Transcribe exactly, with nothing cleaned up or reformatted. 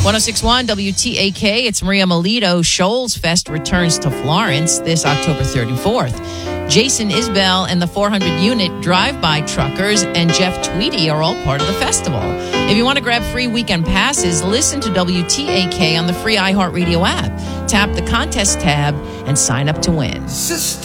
one oh six point one W T A K, it's Maria Melito. Shoals Fest returns to Florence this October third and fourth. Jason Isbell and the four hundred unit Drive-By Truckers and Jeff Tweedy are all part of the festival. If you want to grab free weekend passes, listen to W T A K on the free iHeartRadio app. Tap the contest tab and sign up to win.